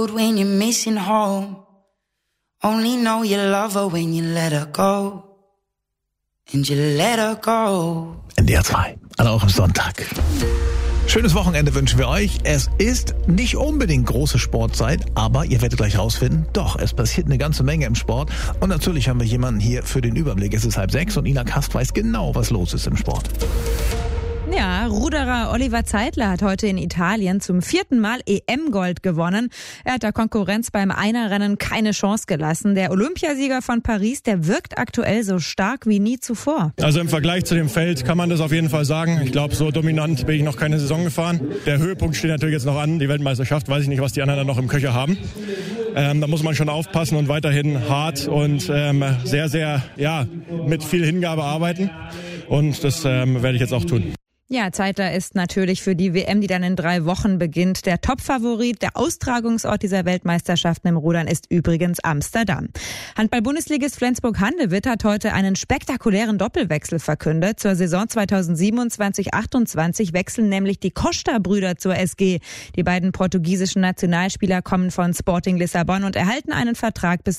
road when you're missing home. Only know you love her when you let her go. And you let her go. NDR 2, an eurem Sonntag. Schönes Wochenende wünschen wir euch. Es ist nicht unbedingt große Sportzeit, aber ihr werdet gleich rausfinden, doch, es passiert eine ganze Menge im Sport. Und natürlich haben wir jemanden hier für den Überblick. Es ist 5:30 und Ina Kast weiß genau, was los ist im Sport. Ja, Ruderer Oliver Zeitler hat heute in Italien zum 4. Mal EM-Gold gewonnen. Er hat der Konkurrenz beim Einerrennen keine Chance gelassen. Der Olympiasieger von Paris, der wirkt aktuell so stark wie nie zuvor. Also im Vergleich zu dem Feld kann man das auf jeden Fall sagen. Ich glaube, so dominant bin ich noch keine Saison gefahren. Der Höhepunkt steht natürlich jetzt noch an, die Weltmeisterschaft. Weiß ich nicht, was die anderen dann noch im Köcher haben. Da muss man schon aufpassen und weiterhin hart und sehr, sehr, mit viel Hingabe arbeiten. Und das werde ich jetzt auch tun. Ja, Zeitler ist natürlich für die WM, die dann in 3 Wochen beginnt, der Topfavorit. Der Austragungsort dieser Weltmeisterschaften im Rudern ist übrigens Amsterdam. Handball-Bundesligist Flensburg-Handewitt hat heute einen spektakulären Doppelwechsel verkündet. Zur Saison 2027/28 wechseln nämlich die Costa-Brüder zur SG. Die beiden portugiesischen Nationalspieler kommen von Sporting Lissabon und erhalten einen Vertrag bis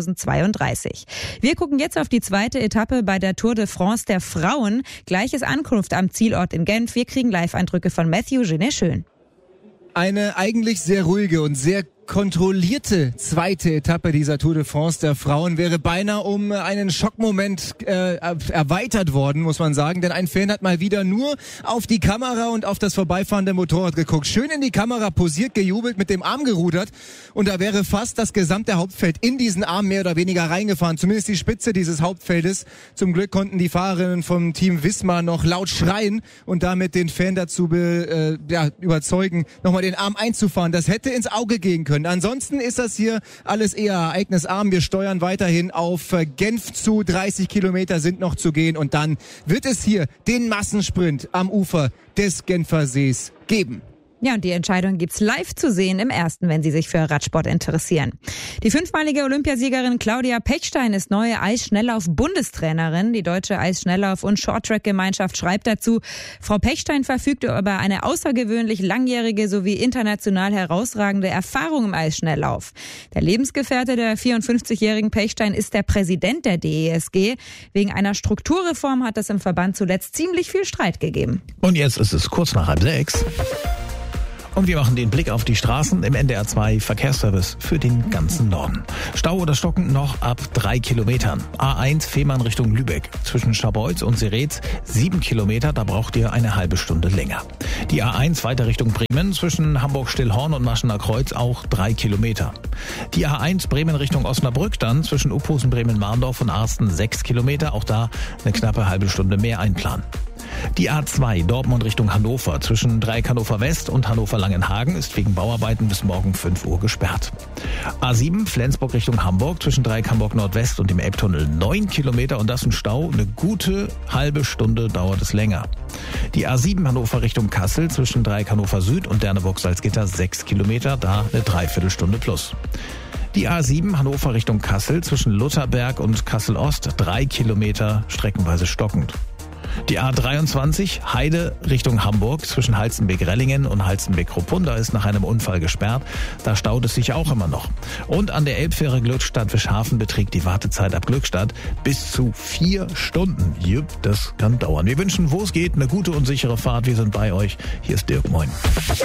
2032. Wir gucken jetzt auf die zweite Etappe bei der Tour de France der Frauen. Gleiches Ankunft am Zielort in Genf. Wir kriegen Live-Eindrücke von Matthew Genet-Schön. Eine eigentlich sehr ruhige und sehr kontrollierte zweite Etappe dieser Tour de France der Frauen wäre beinahe um einen Schockmoment erweitert worden, muss man sagen. Denn ein Fan hat mal wieder nur auf die Kamera und auf das vorbeifahrende Motorrad geguckt. Schön in die Kamera posiert, gejubelt, mit dem Arm gerudert. Und da wäre fast das gesamte Hauptfeld in diesen Arm mehr oder weniger reingefahren. Zumindest die Spitze dieses Hauptfeldes. Zum Glück konnten die Fahrerinnen vom Team Wismar noch laut schreien und damit den Fan dazu überzeugen, nochmal den Arm einzufahren. Das hätte ins Auge gehen können. Ansonsten ist das hier alles eher ereignisarm. Wir steuern weiterhin auf Genf zu. 30 Kilometer sind noch zu gehen. Und dann wird es hier den Massensprint am Ufer des Genfer Sees geben. Ja, und die Entscheidung gibt's live zu sehen im Ersten, wenn Sie sich für Radsport interessieren. Die 5-malige Olympiasiegerin Claudia Pechstein ist neue Eisschnelllauf-Bundestrainerin. Die Deutsche Eisschnelllauf- und Shorttrack-Gemeinschaft schreibt dazu, Frau Pechstein verfügt über eine außergewöhnlich langjährige sowie international herausragende Erfahrung im Eisschnelllauf. Der Lebensgefährte der 54-jährigen Pechstein ist der Präsident der DESG. Wegen einer Strukturreform hat es im Verband zuletzt ziemlich viel Streit gegeben. Und jetzt ist es kurz nach 5:30. Und wir machen den Blick auf die Straßen im NDR 2 Verkehrsservice für den ganzen Norden. Stau oder Stocken noch ab 3 Kilometern. A1 Fehmarn Richtung Lübeck. Zwischen Scharbeutz und Seretz 7 Kilometer, da braucht ihr eine halbe Stunde länger. Die A1 weiter Richtung Bremen. Zwischen Hamburg-Stillhorn und Maschener Kreuz auch 3 Kilometer. Die A1 Bremen Richtung Osnabrück dann zwischen Uphusen, Bremen-Marndorf und Arsten 6 Kilometer. Auch da eine knappe halbe Stunde mehr einplanen. Die A2 Dortmund Richtung Hannover zwischen Dreieck Hannover West und Hannover Langenhagen ist wegen Bauarbeiten bis morgen 5 Uhr gesperrt. A7 Flensburg Richtung Hamburg zwischen Dreieck Hamburg Nordwest und dem Elbtunnel 9 Kilometer und das ein Stau. Eine gute halbe Stunde dauert es länger. Die A7 Hannover Richtung Kassel zwischen Dreieck Hannover Süd und Derneburg-Salzgitter 6 Kilometer, da eine Dreiviertelstunde plus. Die A7 Hannover Richtung Kassel zwischen Lutherberg und Kassel-Ost 3 Kilometer, streckenweise stockend. Die A23 Heide Richtung Hamburg zwischen Halstenbek-Rellingen und Halstenbek-Ruppunda ist nach einem Unfall gesperrt. Da staut es sich auch immer noch. Und an der Elbfähre Glückstadt-Wischhafen beträgt die Wartezeit ab Glückstadt bis zu 4 Stunden. Jupp, das kann dauern. Wir wünschen, wo es geht, eine gute und sichere Fahrt. Wir sind bei euch. Hier ist Dirk, moin.